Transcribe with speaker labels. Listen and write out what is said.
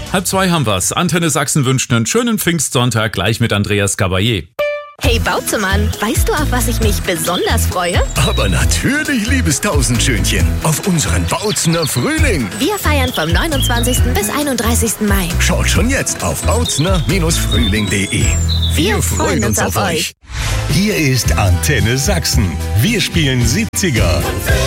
Speaker 1: 1:30 haben wir's. Antenne Sachsen wünscht einen schönen Pfingstsonntag gleich mit Andreas Caballé.
Speaker 2: Hey Bauzemann, weißt du, auf was ich mich besonders freue?
Speaker 3: Aber natürlich, liebes Tausendschönchen, auf unseren Bautzener Frühling.
Speaker 2: Wir feiern vom 29. bis 31. Mai.
Speaker 3: Schaut schon jetzt auf bautzner-frühling.de.
Speaker 2: Wir freuen uns auf euch.
Speaker 4: Hier ist Antenne Sachsen. Wir spielen 70er.